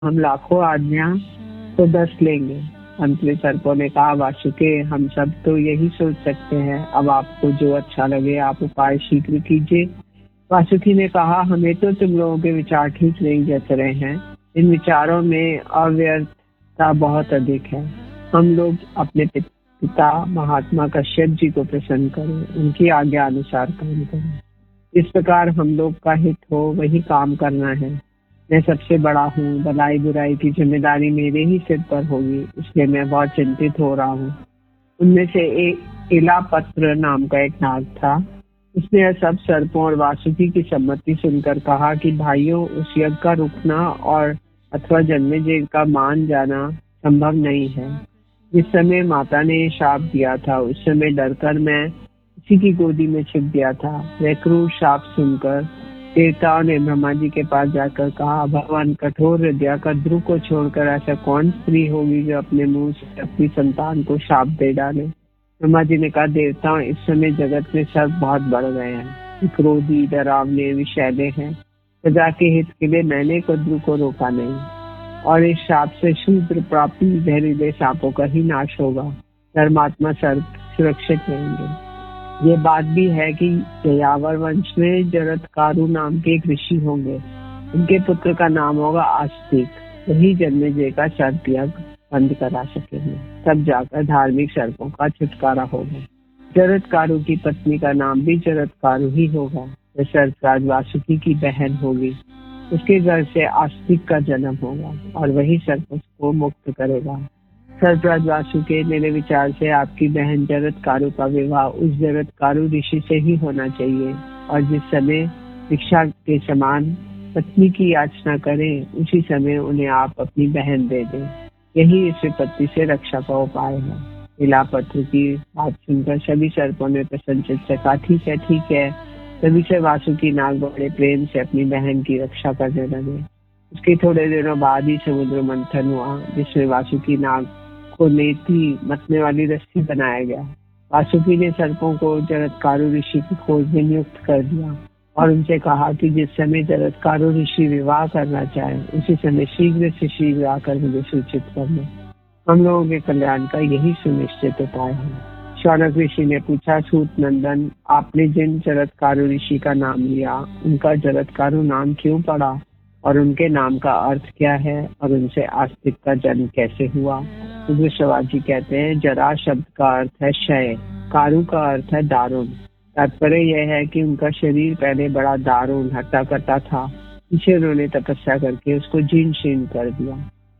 हम लाखों आज्ञा तो 10 लेंगे। अंत में सर्पों ने कहा, वासुके, हम सब तो यही सोच सकते हैं, अब आपको जो अच्छा लगे आप उपाय शीघ्र कीजिए। वासुकी ने कहा, हमें तो तुम लोगों के विचार ठीक नहीं जच रहे हैं। इन विचारों में अव्यर्थता बहुत अधिक है। हम लोग अपने पिता महात्मा कश्यप जी को प्रसन्न करें, उनकी आज्ञा अनुसार काम करें। इस प्रकार हम लोग का हित हो वही काम करना है। मैं सबसे बड़ा हूँ, भलाई बुराई की जिम्मेदारी मेरे ही सिर पर होगी, इसलिए मैं बहुत चिंतित हो रहा हूँ। उनमें से एक इलापत्र नाम का एक नाग था। उसने यह सब सर्पों और वासुकी की सम्मति सुनकर कहा कि भाइयों, उस यज्ञ का रुकना और अथवा जन्मेजय का मान जाना संभव नहीं है। जिस समय माता ने शाप दिया था उस समय डरकर मैं उसी की गोदी में छिप गया था। वह क्रूर शाप सुनकर देवताओं ने ब्रह्मा जी के पास जाकर कहा, भगवान, कठोर हृदय का ध्रुव को छोड़कर ऐसा कौन स्त्री होगी जो अपने मुंह से अपनी संतान को शाप दे डाले। ब्रह्मा जी ने कहा, देवताओं, इस समय जगत में सब बहुत बढ़ गए हैं, क्रोधी, डरावने, विषैले हैं। प्रजा के हित के लिए मैंने कद्रु को रोका नहीं, और इस शाप से शूद्र प्राप्ति जहरीले सांपों का ही नाश होगा। धर्मात्मा सर्प सुरक्षित रहेंगे। ये बात भी है कि यायावर वंश में जरत्कारु नाम के एक ऋषि होंगे। उनके पुत्र का नाम होगा आस्तिक। वही जन्मेजय का सर्प यज्ञ बंद करा सकेंगे, तब जाकर धार्मिक सर्पों का छुटकारा होगा। जरत्कारु की पत्नी का नाम भी जरत्कारु ही होगा। वह सर्पराज वासुकी की बहन होगी। उसके घर से आस्तिक का जन्म होगा और वही सर्प को मुक्त करेगा। सर्पराज वासुकी, मेरे विचार से आपकी बहन जरत्कारु का विवाह उस जरत्कारु ऋषि से ही होना चाहिए, और जिस समय भिक्षा के समान पत्नी की याचना करें उसी समय उन्हें आप अपनी बहन दे दें। यही इस विपत्ति से रक्षा का उपाय है। इलापत्र की बात सुनकर सभी सर्पों ने प्रसन्नचित से कहा, ठीक है ठीक है। तभी से वासुकी नाग बड़े प्रेम से अपनी बहन की रक्षा करने लगे। उसके थोड़े दिनों बाद ही समुद्र मंथन हुआ, जिसमें वासुकी नाग को नेति मतने वाली रस्सी बनाया गया। वासुकी ने सर्पों को जरत्कारु ऋषि की खोज में नियुक्त कर दिया और उनसे कहा कि जिस समय जरत्कारु ऋषि विवाह करना चाहे उसी समय शीघ्र से शीघ्र आकर मुझे सूचित करना। हम लोगों के कल्याण का यही सुनिश्चित उपाय है। शौनक ऋषि ने पूछा, सूत नंदन, आपने जिन जरत्कारु ऋषि का नाम लिया उनका जरत्कारु नाम क्यों पड़ा, और उनके नाम का अर्थ क्या है, और उनसे आस्तिक का जन्म कैसे हुआ? शिवाजी कहते हैं, जरा शब्द का अर्थ है क्षय, कारु का अर्थ है दारुण। तात्पर्य यह है कि उनका शरीर पहले बड़ा दारुण हट्टा कट्टा था, पीछे उन्होंने तपस्या करके उसको जीर्ण शीर्ण कर दिया।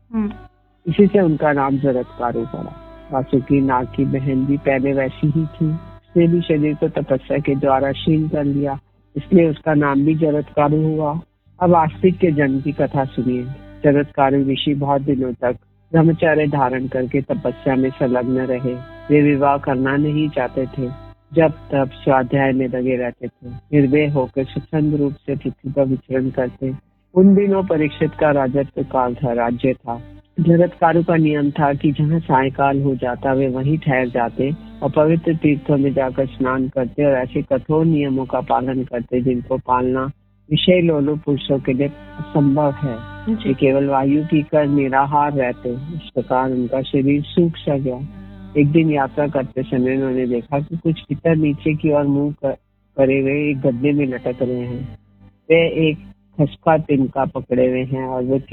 इसी से उनका नाम जरत्कारु पड़ा। वासुकी नाग की बहन भी पहले वैसी ही थी, उसने भी शरीर को तपस्या के द्वारा क्षीण कर लिया, इसलिए उसका नाम भी जरत्कारु हुआ। अब आस्तिक के जन्म की कथा सुनिए। जरत्कारु ऋषि बहुत दिनों तक ब्रह्मचर्य धारण करके तपस्या में संलग्न रहे। वे विवाह करना नहीं चाहते थे, जब तब स्वाध्याय में लगे रहते थे, निर्भय होकर स्वच्छंद रूप से पृथ्वी पर विचरण करते। उन दिनों परीक्षित का राजत्व काल था, राज्य था। जरत्कारु का नियम था कि जहाँ सायकाल हो जाता वे वहीं ठहर जाते और पवित्र तीर्थों में जाकर स्नान करते और ऐसे कठोर नियमों का पालन करते जिनको पालना विषय लोलुप पुरुषों के लिए असंभव है। ये केवल वायु की कर निराहार रहते। इस प्रकार उनका शरीर सूख सा गया। एक दिन यात्रा करते समय उन्होंने देखा कि कुछ पितर नीचे की ओर मुंह करे हुए एक गड्ढे में लटक रहे हैं। वे एक खसका तिनका पकड़े हुए हैं और वो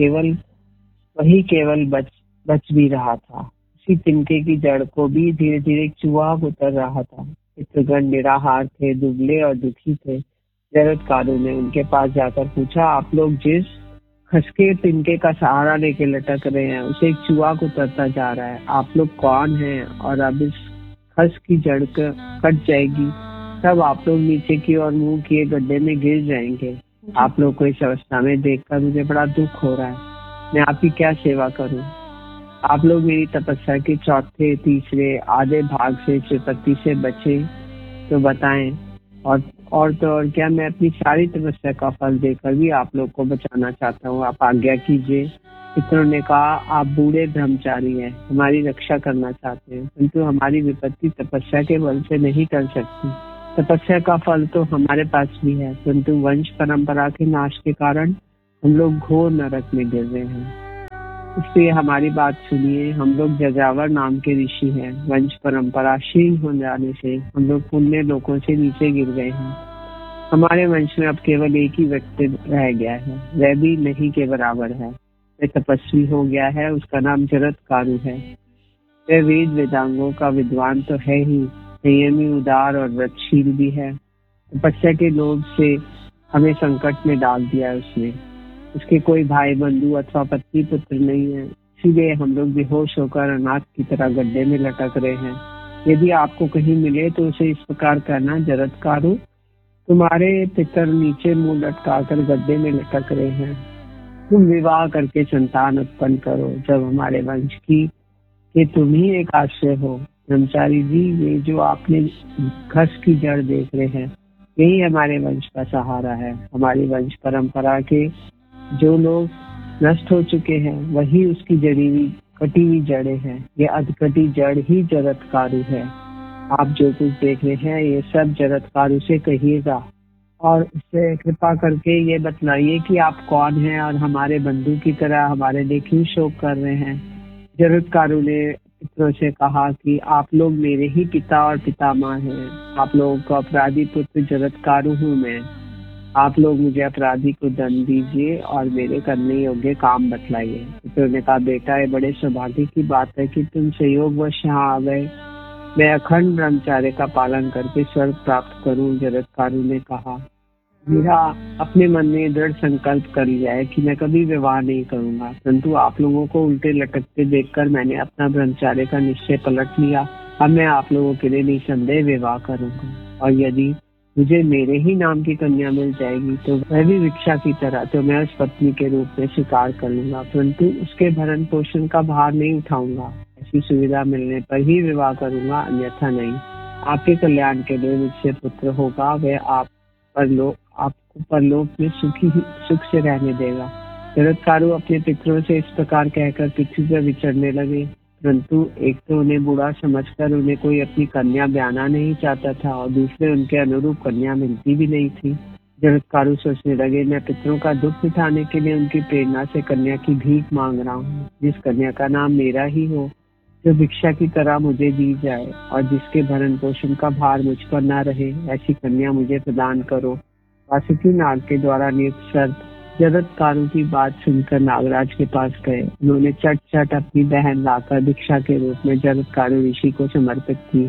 केवल बच भी रहा था। उसी तिनके की जड़ को भी धीरे धीरे चूहा उतर रहा था। पितृगण निराहार थे, दुबले और दुखी थे। जरत्कारु ने उनके पास जाकर पूछा, आप लोग जिस खसके तिनके का सहारा लेके लटक रहे हैं उसे एक चूहा उतरता जा रहा है, आप लोग कौन हैं, और अब इस खस की जड़ कट जाएगी तब आप लोग नीचे की ओर मुंह किए गड्ढे में गिर जाएंगे। आप लोग को इस अवस्था में देखकर मुझे बड़ा दुख हो रहा है। मैं आपकी क्या सेवा करूं? आप लोग मेरी तपस्या के चौथे तीसरे आधे भाग से इस विपत्ति से बचे तो बताएं, और तो और क्या, मैं अपनी सारी तपस्या का फल देकर भी आप लोग को बचाना चाहता हूँ, आप आज्ञा कीजिए। पितरों ने कहा, आप बूढ़े ब्रह्मचारी हैं, हमारी रक्षा करना चाहते हैं, किंतु हमारी विपत्ति तपस्या के बल से नहीं कर सकती। तपस्या का फल तो हमारे पास भी है, किंतु वंश परंपरा के नाश के कारण हम लोग घोर नरक में गिर रहे हैं। इसलिए हमारी बात सुनिए। हम लोग जजावर नाम के ऋषि हैं। वंश परंपरा क्षीण हो जाने से हम लोग पुण्य लोकों से नीचे गिर गए हैं। हमारे वंश में अब केवल एक ही व्यक्ति रह गया है, वह भी नहीं के बराबर है। वह तपस्वी हो गया है, उसका नाम जरत्कारु है। वह वेद वेदांगों का विद्वान तो है ही, संयमी, उदार और व्रतशील भी है। तपस्या के लोभ से हमें संकट में डाल दिया उसने। उसके कोई भाई बंधु अथवा पत्नी पुत्र नहीं है, इसीलिए हम लोग बेहोश होकर अनाथ की तरह गड्ढे में लटक रहे हैं। यदि आपको कहीं मिले तो उसे इस प्रकार कहना, जरत्कारु, तुम्हारे पितर नीचे मुंह लटकाकर गड्ढे में लटक रहे हैं। तुम विवाह करके संतान उत्पन्न करो। जब हमारे वंश की कि तुम ही एक आश्रय हो। ब्रह्मचारी जी, ये जो आपने घस की जड़ देख रहे हैं, यही हमारे वंश का सहारा है। हमारी वंश परंपरा के जो लोग नष्ट हो चुके हैं, वही उसकी जड़ी हुई कटी हुई जड़ें हैं। ये अधकटी जड़ ही जरत्कारु है। आप जो कुछ देख रहे हैं, ये सब जरत्कारु से कहिएगा और उससे कृपा करके ये बतलाइए कि आप कौन हैं और हमारे बंधु की तरह हमारे लिए क्यों शोक कर रहे हैं। जरत्कारु ने पितरों से कहा कि आप लोग मेरे ही पिता और पितामह हैं। आप लोगों को अपराधी पुत्र जरत्कारु हूँ मैं। आप लोग मुझे अपराधी को दंड दीजिए और मेरे करने योग्य काम बतलाइए। पितरों ने कहा, बेटा, ये बड़े सौभाग्य की बात है कि तुम संयोगवश यहाँ आ गए। मैं अखंड ब्रह्मचार्य का पालन करके स्वर्ग प्राप्त करूं। जरत्कारु ने कहा, मेरा अपने मन में दृढ़ संकल्प कर लिया है कि मैं कभी विवाह नहीं करूंगा, परंतु आप लोगों को उल्टे लटकते देखकर मैंने अपना ब्रह्मचार्य का निश्चय पलट लिया। अब मैं आप लोगों के लिए निसंदेह विवाह करूंगा, और यदि मुझे मेरे ही नाम की कन्या मिल जाएगी तो वह भी भिक्षा की तरह तो मैं उस पत्नी के रूप में स्वीकार कर लूंगा, परंतु उसके भरण पोषण का भार नहीं उठाऊंगा। ऐसी सुविधा मिलने पर ही विवाह करूंगा, अन्यथा नहीं। आपके कल्याण के लिए मुझसे पुत्र होगा, वह आपको परलोक में सुख से रहने देगा। जरत्कारु अपने पितरों से इस प्रकार कहकर पृथ्वी पर विचरने लगे, परंतु एक तो उन्हें बूढ़ा समझकर उन्हें कोई अपनी कन्या ब्याना नहीं चाहता था, और दूसरे उनके अनुरूप कन्या मिलती भी नहीं थी। जरत्कारु सोचने लगे, मैं पितरों का दुख मिटाने के लिए उनकी प्रेरणा से कन्या की भीख मांग रहा हूँ। जिस कन्या का नाम मेरा ही हो, जो भिक्षा की तरह मुझे दी जाए और जिसके भरण पोषण का भार मुझ पर न रहे, ऐसी कन्या मुझे प्रदान करो। वासुकी नाग के द्वारा नियुक्त शर्त जरत्कारु की बात सुनकर नागराज के पास गए। उन्होंने चट अपनी बहन लाकर भिक्षा के रूप में जरत्कारु ऋषि को समर्पित की।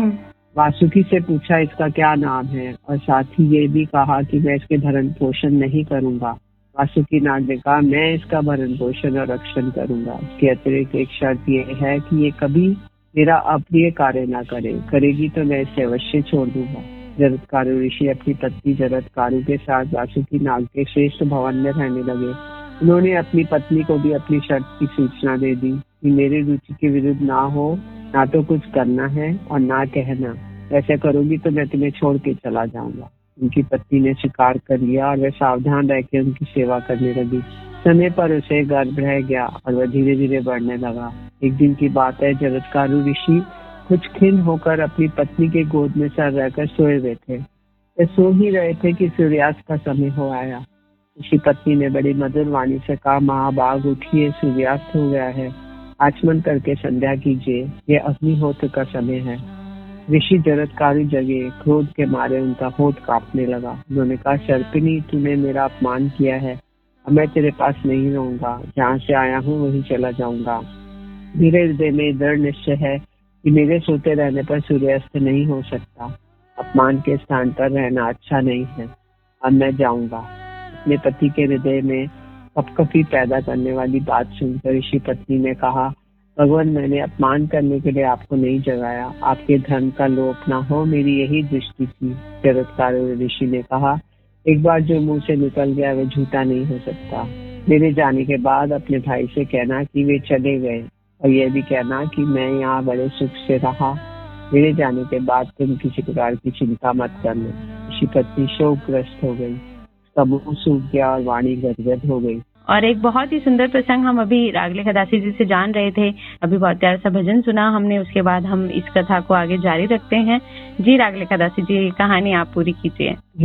वासुकी से पूछा इसका क्या नाम है, और साथ ही ये भी कहा कि मैं इसके भरण पोषण नहीं करूंगा। वासुकी नाग ने कहा, मैं इसका भरण पोषण और रक्षण करूंगा। इसके अतिरिक्त एक शर्त ये है कि ये कभी मेरा अप्रिय कार्य ना करेगी तो मैं इसे अवश्य छोड़ दूंगा। जरत्कारु ऋषि अपनी पत्नी जरत्कारु के साथ वासुकी नाग के श्रेष्ठ भवन में रहने लगे। उन्होंने अपनी पत्नी को भी अपनी शर्त की सूचना दे दी कि मेरी रुचि के विरुद्ध ना हो, ना तो कुछ करना है और ना कहना। ऐसा करोगी तो मैं तुम्हें छोड़ के चला जाऊंगा। उनकी पत्नी ने स्वीकार कर लिया और वह सावधान रह के उनकी सेवा करने लगी। समय पर उसे गर्भ रह गया और वह धीरे धीरे बढ़ने लगा। एक दिन की बात है, जरत्कारु ऋषि कुछ खिन्न होकर अपनी पत्नी के गोद में सर रहकर सोए हुए थे। वे सो ही रहे थे कि सूर्यास्त का समय हो आया। ऋषि पत्नी ने बड़ी मधुर वाणी से कहा, महाभाग उठिए, सूर्यास्त हो गया है, आचमन करके संध्या कीजिए, यह अग्निहोत्र का समय है। ऋषि जरत्कारु जगे, क्रोध के मारे उनका होठ कांपने लगा। उन्होंने कहा, शर्पिणी, तूने मेरा अपमान किया है, अब मैं तेरे पास नहीं रहूंगा। जहाँ से आया हूँ वहीं चला जाऊंगा। मेरे हृदय में दृढ़ निश्चय है कि मेरे सोते रहने पर सूर्यास्त नहीं हो सकता। अपमान के स्थान पर रहना अच्छा नहीं है। अब मैं जाऊंगा। अपने पति के हृदय में कपकपी पैदा करने वाली बात सुनकर ऋषि पत्नी ने कहा, भगवान, मैंने अपमान करने के लिए आपको नहीं जगाया, आपके धर्म का लोप ना हो, मेरी यही दृष्टि थी। जरत्कारु ऋषि ने कहा, एक बार जो मुंह से निकल गया वह झूठा नहीं हो सकता। मेरे जाने के बाद अपने भाई से कहना कि वे चले गए, और यह भी कहना कि मैं यहाँ बड़े सुख से रहा। मेरे जाने के बाद तुम किसी प्रकार की चिंता मत करना। ऋषि पत्नी शोकग्रस्त हो गई, उसका मुंह सूख गया और वाणी गदगद हो गई। और एक बहुत ही सुंदर प्रसंग हम अभी रागले खदासी जी से जान रहे थे। अभी बहुत प्यारा सा भजन सुना हमने, उसके बाद हम इस कथा को आगे जारी रखते हैं। जी रागले खदासी जी, कहानी आप पूरी कीजिए। जी,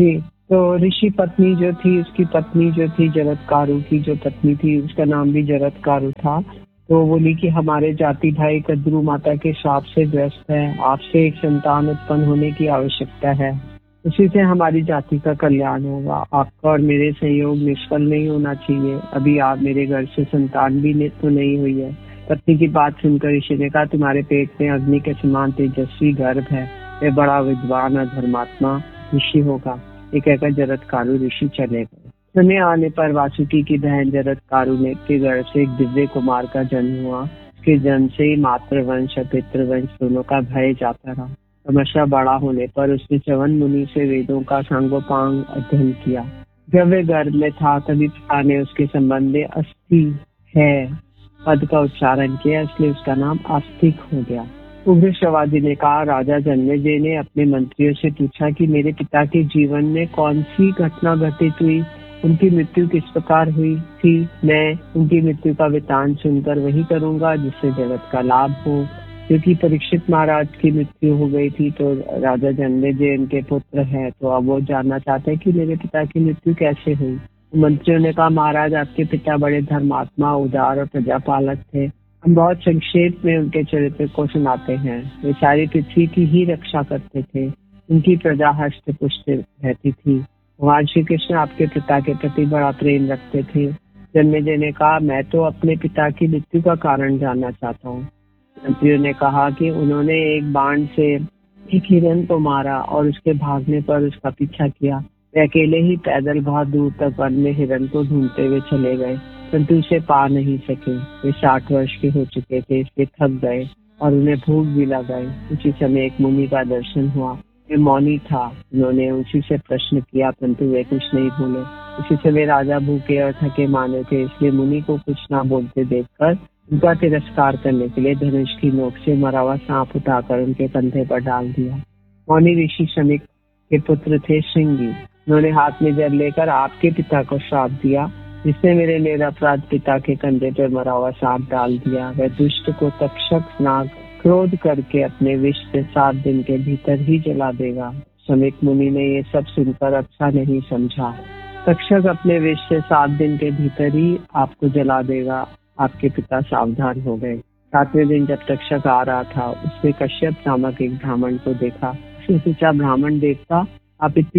तो ऋषि पत्नी जो थी, उसकी पत्नी जो थी जरत्कारु की जो पत्नी थी, उसका नाम भी जरत्कारु था। तो बोली कि हमारे जाति भाई कद्रू माता के श्राप से ग्रस्त है, आपसे एक संतान उत्पन्न होने की आवश्यकता है, उसी से हमारी जाति का कल्याण होगा। आपका और मेरे संयोग निष्फल नहीं होना चाहिए। अभी आप मेरे घर से संतान भी तो नहीं हुई है। पत्नी की बात सुनकर ऋषि ने कहा, तुम्हारे पेट में अग्नि के समान तेजस्वी गर्भ है, वह बड़ा विद्वान और धर्मात्मा ऋषि होगा। ये कहकर जरत्कारु ऋषि चले गए। समय आने पर वासुकी की बहन जरत्कारु ने के गर्भ से एक दिव्य कुमार का जन्म हुआ। उसके जन्म से ही मातृवंश और पितृवंश दोनों का भय जाता रहा। क्रमशः बड़ा होने पर उसने च्यवन मुनि से वेदों का सांगोपांग अध्ययन किया। जब वे गर्भ में था तभी पिता ने उसके संबंध में अस्थि है पद का उच्चारण किया, इसलिए उसका नाम आस्तिक हो गया। उग्र शवादी ने कहा, राजा जन्मेजय ने अपने मंत्रियों से पूछा कि मेरे पिता के जीवन में कौन सी घटना घटित हुई, उनकी मृत्यु किस प्रकार हुई थी। मैं उनकी मृत्यु का वृतांत सुनकर वही करूंगा जिससे जगत का लाभ हो। क्योंकि परीक्षित महाराज की मृत्यु हो गई थी तो राजा जन्मेजय उनके पुत्र है, तो अब वो जानना चाहते हैं कि मेरे पिता की मृत्यु कैसे हुई। मंत्रियों ने कहा, महाराज आपके पिता बड़े धर्मात्मा, उदार और प्रजापालक थे। हम बहुत संक्षेप में उनके चरित्र को सुनाते हैं। वे सारी पृथ्वी की ही रक्षा करते थे, उनकी प्रजा हष्ट पुष्ट रहती थी। भगवान श्री कृष्ण आपके पिता के प्रति बड़ा प्रेम रखते थे। जन्मेजय ने कहा, मैं तो अपने पिता की मृत्यु का कारण जानना चाहता हूँ। मंत्रियों ने कहा कि उन्होंने एक बाण से एक हिरण को मारा और उसके भागने पर उसका पीछा किया। वे अकेले ही पैदल बहुत दूर तक वन में हिरण को ढूंढते हुए चले गए, परंतु उसे पा नहीं सके। वे 60 वर्ष के हो चुके थे, इसलिए थक गए और उन्हें भूख भी लग गई। उसी समय एक मुनि का दर्शन हुआ। वे मौनी था। उन्होंने उसी से प्रश्न किया, परंतु वे कुछ नहीं बोले। उसी समय राजा भूखे और थके माने थे, इसलिए मुनि को कुछ ना बोलते देखकर उनका तिरस्कार करने के लिए धनुष की नोक से मरा हुआ सांप उठाकर उनके कंधे पर डाल दिया। मौनी ऋषि शमिक के पुत्र थे श्रृंगी। उन्होंने हाथ में जल लेकर आपके पिता को श्राप दिया, जिसने मेरे निरपराध पिता के कंधे पर मरा हुआ सांप डाल दिया। वह दुष्ट को तक्षक नाग क्रोध करके अपने विष से 7 दिन के भीतर ही जला देगा। शमिक मुनि ने ये सब सुनकर अच्छा नहीं समझा। तक्षक अपने विष से 7 दिन के भीतर ही आपको जला देगा। आपके पिता सावधान हो गए। 7वें दिन जब तक्षक आ रहा था, उसने कश्यप नामक एक ब्राह्मण को देखा। उसने सोचा, ब्राह्मण देवता, आप इतनी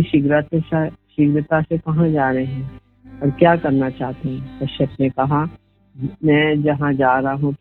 शीघ्रता से कहाँ जा रहे हैं और क्या करना चाहते हैं। कश्यप ने कहा, मैं जहाँ जा रहा हूँ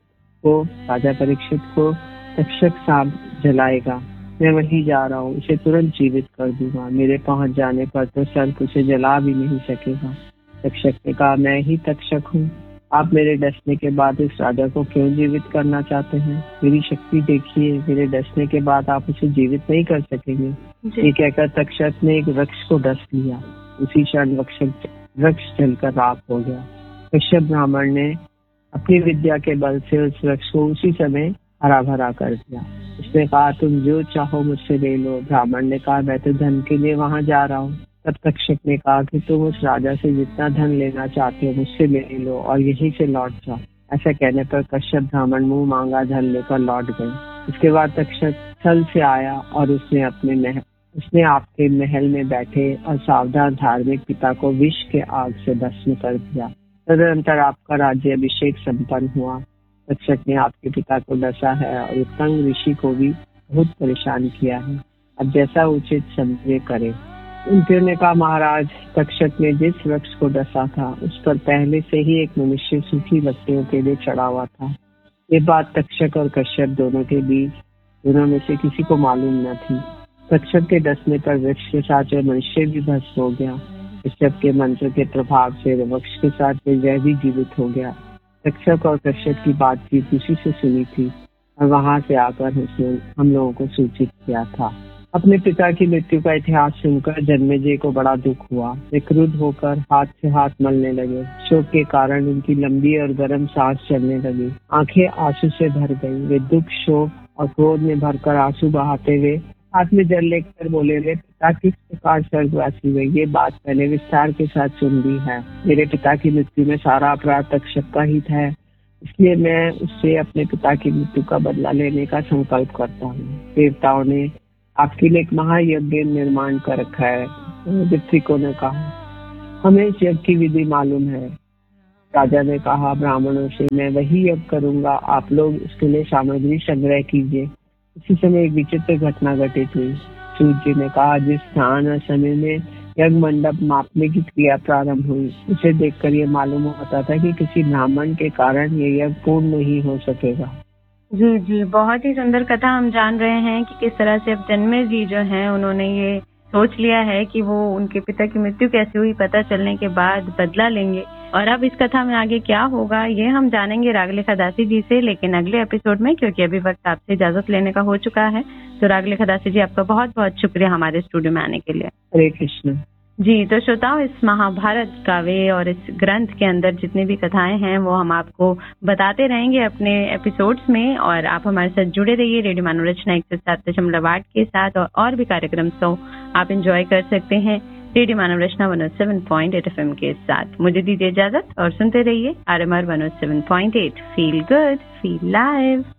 राजा परीक्षित को तक्षक सांप जलाएगा। मैं वहीं जा रहा हूँ, उसे तुरंत जीवित कर दूंगा। मेरे पहुंच जाने पर तो सर्प उसे जला भी नहीं सकेगा। तक्षक ने कहा, मैं ही तक्षक हूँ। आप मेरे डसने के बाद इस राजा को क्यों जीवित करना चाहते हैं? मेरी शक्ति देखिए, मेरे डसने के बाद आप उसे जीवित नहीं कर सकेंगे। ये कहकर तक्षक ने एक वृक्ष को डस लिया। उसी क्षण वृक्ष जलकर राख हो गया। कश्यप ब्राह्मण ने अपनी विद्या के बल से उस वृक्ष को उसी समय हरा भरा कर दिया। उसने कहा, तुम जो चाहो मुझसे ले लो। ब्राह्मण ने कहा, मैं तो धन के लिए वहां जा रहा हूँ। तब तक्षक ने कहा कि तुम उस राजा से जितना धन लेना चाहते हो मुझसे ले लो और यहीं से लौट जाओ। ऐसा कहने पर कश्यप ब्राह्मण मुंह मांगा धन लेकर लौट गए। इसके बाद तक्षक स्थल से आया और उसने आपके महल में बैठे और सावधान धार्मिक पिता को विष के आग से भस्म कर दिया। तदनंतर आपका राज्य अभिषेक संपन्न हुआ। तक्षक ने आपके पिता को डसा है और उत्तंग ऋषि को भी बहुत परेशान किया है। अब जैसा उचित समझे करे। उन्होंने कहा, महाराज, तक्षक ने जिस वृक्ष को डसा था उस पर पहले से ही एक मनुष्य सूखी लकड़ियों के लिए चढ़ा हुआ था। ये बात तक्षक और कश्यप दोनों में से किसी को मालूम न थी। तक्षक के डसने पर वृक्ष के साथ जो मनुष्य भी भस्म हो गया। कश्यप के मंत्र के प्रभाव से वृक्ष के साथ वह भी जीवित हो गया। तक्षक और कश्यप की बातचीत उसी से सुनी थी और वहां से आकर उसने हम लोगों को सूचित किया था। अपने पिता की मृत्यु का इतिहास सुनकर जन्मेजय को बड़ा दुख हुआ। वे क्रुद्ध होकर हाथ से हाथ मलने लगे। शोक के कारण उनकी लंबी और गर्म सांस चलने लगी। आंखें आंसू से भर गई। वे दुख, शोक और क्रोध में भरकर आंसू बहाते हुए हाथ में जल लेकर बोले, मेरे पिता किस प्रकार स्वर्गवासी हुए, ये बात मैंने विस्तार के साथ सुन ली है। मेरे पिता की मृत्यु में सारा अपराध तक्षक का ही है, इसलिए मैं उससे अपने पिता की मृत्यु का बदला लेने का संकल्प करता हूँ। देवताओं ने आपके लिए एक महायज्ञ निर्माण कर रखा है। ऋत्विकों ने कहा, हमें इस यज्ञ की विधि मालूम है। राजा ने कहा ब्राह्मणों से, मैं वही यज्ञ करूंगा, आप लोग इसके लिए सामग्री संग्रह कीजिए। इसी समय एक विचित्र घटना घटित हुई। सूर्य जी ने कहा, जिस स्थान और समय में यज्ञ मंडप मापने की क्रिया प्रारंभ हुई, उसे देखकर ये मालूम होता था कि किसी ब्राह्मण के कारण ये यज्ञ पूर्ण नहीं हो सकेगा। जी जी, बहुत ही सुंदर कथा हम जान रहे हैं कि किस तरह से अब जन्मे जी जो हैं उन्होंने ये सोच लिया है कि वो उनके पिता की मृत्यु कैसे हुई पता चलने के बाद बदला लेंगे। और अब इस कथा में आगे क्या होगा ये हम जानेंगे रागलेखा दासी जी से, लेकिन अगले एपिसोड में, क्योंकि अभी वक्त आपसे इजाजत लेने का हो चुका है। तो रागलेखा दासी जी, आपका बहुत बहुत शुक्रिया हमारे स्टूडियो में आने के लिए। हरे कृष्ण। जी, तो श्रोताओं, इस महाभारत काव्य और इस ग्रंथ के अंदर जितनी भी कथाएं हैं वो हम आपको बताते रहेंगे अपने एपिसोड्स में, और आप हमारे साथ जुड़े रहिए रेडियो मानव रचना 107.8 के साथ, और भी कार्यक्रम को आप एंजॉय कर सकते हैं रेडियो मानव रचना 107.8 FM के साथ। मुझे दीजिए इजाजत और सुनते रहिए RMR 107.8। Feel good, feel live.